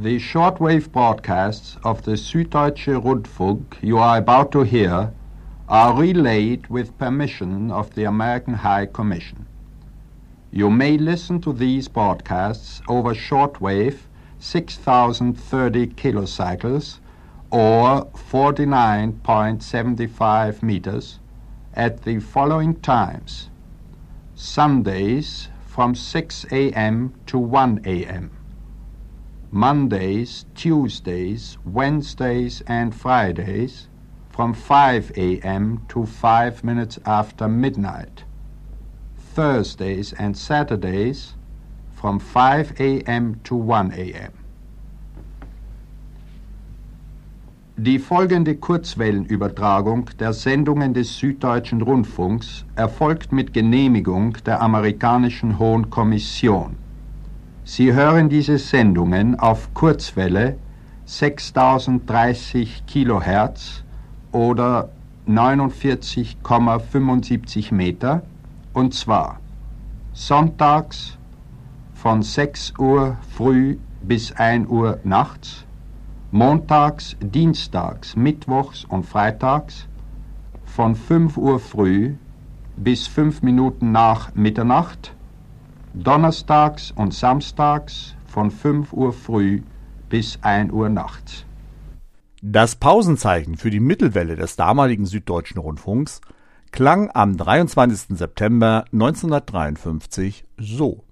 The shortwave broadcasts of the Süddeutsche Rundfunk you are about to hear are relayed with permission of the American High Commission. You may listen to these broadcasts over shortwave 6030 kilocycles or 49.75 meters at the following times: Sundays from 6 a.m. to 1 a.m., Mondays, Tuesdays, Wednesdays and Fridays from 5 a.m. to 5 minutes after midnight, Thursdays and Saturdays from 5 a.m. to 1 a.m. Die folgende Kurzwellenübertragung der Sendungen des Süddeutschen Rundfunks erfolgt mit Genehmigung der amerikanischen Hohen Kommission. Sie hören diese Sendungen auf Kurzwelle 6030 Kilohertz oder 49,75 Meter, und zwar sonntags von 6 Uhr früh bis 1 Uhr nachts, montags, dienstags, mittwochs und freitags von 5 Uhr früh bis 5 Minuten nach Mitternacht, donnerstags und samstags von 5 Uhr früh bis 1 Uhr nachts. Das Pausenzeichen für die Mittelwelle des damaligen Süddeutschen Rundfunks klang am 23. September 1953 so.